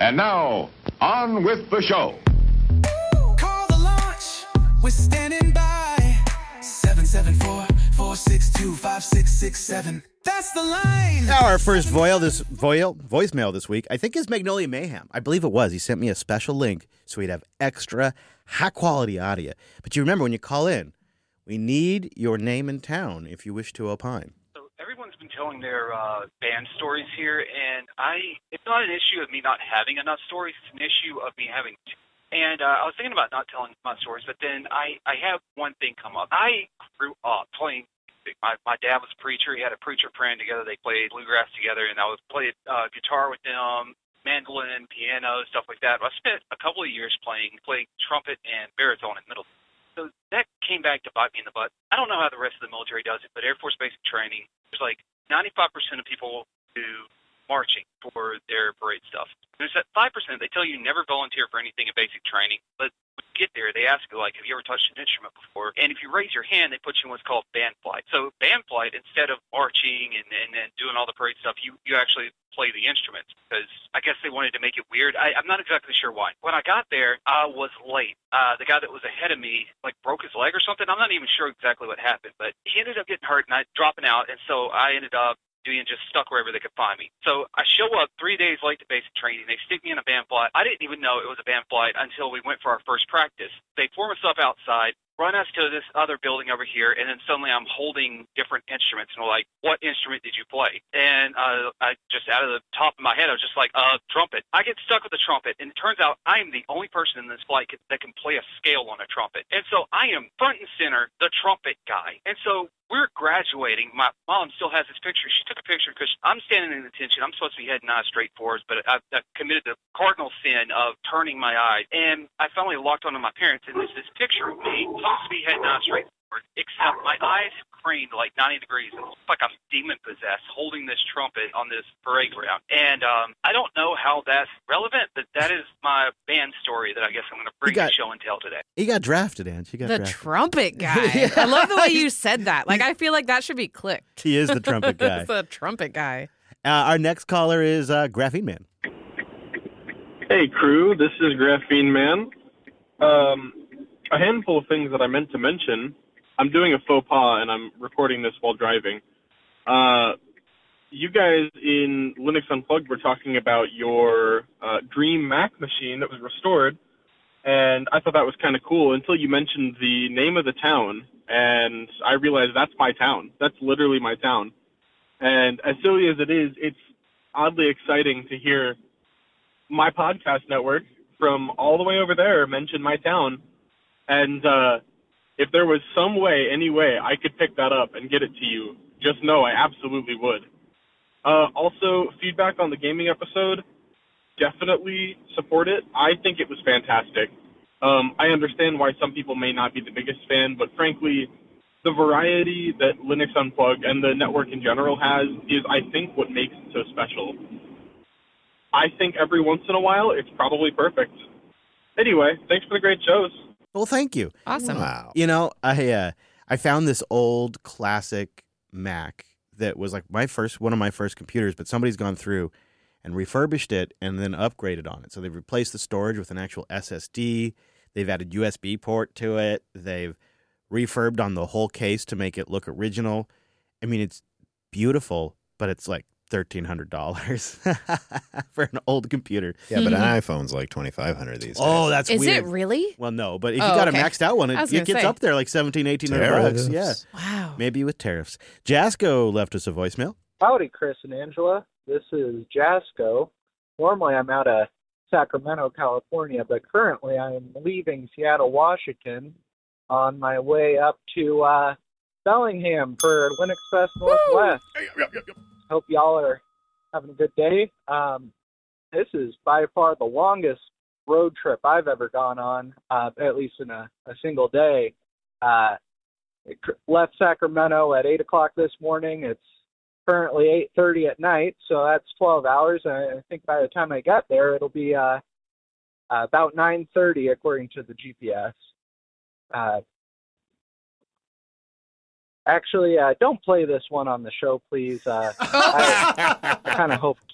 And now, on with the show. Call the launch. We're standing by. 774-462-5667. That's the line. Now our first voicemail this week, I think, is Magnolia Mayhem. I believe it was. He sent me a special link so we'd have extra high-quality audio. But you remember, when you call in, we need your name and town if you wish to opine. So everyone's been telling their band stories here, and it's not an issue of me not having enough stories. It's an issue of me having two. And I was thinking about not telling my stories, but then I have one thing come up. I grew up playing music. My dad was a preacher. He had a preacher friend together. They played bluegrass together, and I played guitar with them, mandolin, piano, stuff like that. I spent a couple of years playing trumpet and baritone in middle school. So that came back to bite me in the butt. I don't know how the rest of the military does it, but Air Force basic training, there's like 95% of people do marching for their parade stuff. There's that 5%, they tell you never volunteer for anything in basic training, but when you get there, they ask you, like, have you ever touched an instrument before? And if you raise your hand, they put you in what's called band flight. So band flight, instead of marching and doing all the parade stuff, you actually play the instruments, because I guess they wanted to make it weird. I'm not exactly sure why. When I got there, I was late. The guy that was ahead of me, like, broke his leg or something. I'm not even sure exactly what happened, but he ended up getting hurt and dropping out, and so I ended up being just stuck wherever they could find me. So I show up 3 days late to basic training. They stick me in a band flight. I didn't even know it was a band flight until we went for our first practice. They form us up outside, run us to this other building over here, and then suddenly I'm holding different instruments, and they're like, what instrument did you play? And I just, out of the top of my head, I was just like, trumpet. I get stuck with the trumpet, and it turns out I am the only person in this flight that can play a scale on a trumpet. And so I am front and center, the trumpet guy. And so we're graduating. My mom still has this picture. She took a picture because I'm standing in attention. I'm supposed to be heading eyes straight for us, but I've committed the cardinal sin of turning my eyes. And I finally locked onto my parents, and there's this picture of me supposed to be heading eyes straight forward, except my eyes have craned like 90 degrees. It looks like I'm demon-possessed holding this trumpet on this parade ground. And I don't know how that's relevant, but that is my band story that I guess I'm going to bring to show and tell today. He got drafted, Ange. The trumpet guy. I love the way you said that. Like, I feel like that should be clicked. He is the trumpet guy. He's the trumpet guy. Our next caller is Graphene Man. Hey, crew. This is Graphene Man. A handful of things that I meant to mention. I'm doing a faux pas, and I'm recording this while driving. You guys in Linux Unplugged were talking about your Dream Mac machine that was restored, and I thought that was kind of cool until you mentioned the name of the town, and I realized that's my town. That's literally my town. And as silly as it is, it's oddly exciting to hear my podcast network from all the way over there mention my town. And if there was some way, any way, I could pick that up and get it to you, just know I absolutely would. Also, feedback on the gaming episode, definitely support it. I think it was fantastic. I understand why some people may not be the biggest fan, but frankly, the variety that Linux Unplugged and the network in general has is, I think, what makes it so special. I think every once in a while, it's probably perfect. Anyway, thanks for the great shows. Well, thank you. Awesome. Wow. You know, I found this old classic Mac that was like one of my first computers, but somebody's gone through and refurbished it and then upgraded on it. So they've replaced the storage with an actual SSD. They've added USB port to it. They've refurbed on the whole case to make it look original. I mean, it's beautiful, but it's like $1,300 for an old computer. Yeah, but an iPhone's like $2,500 these days. Oh, that's Is weird. it really? Well, no, but if you got a maxed out one, it gets up there like $1,700-$1,800. Yeah. Wow. Maybe with tariffs. Jasco left us a voicemail. Howdy, Chris and Angela. This is Jasco. Normally I'm out of Sacramento, California, but currently I am leaving Seattle, Washington on my way up to Bellingham for Linux Fest Northwest. Hope y'all are having a good day. This is by far the longest road trip I've ever gone on, at least in a single day. Left Sacramento at 8 o'clock this morning. It's currently 8:30 at night, so that's 12 hours. I think by the time I get there, it'll be about 9:30 according to the GPS. Actually, don't play this one on the show, please. I kind of hope